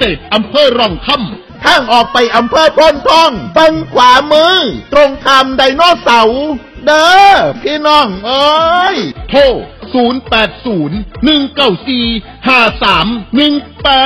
ษอำเภอร่องคำทางออกไปอำเภอโพนทองฝั่งขวามือตรงข้ามไดโนเสาร์เด้อพี่น้องเอ้ยโทร 0801945318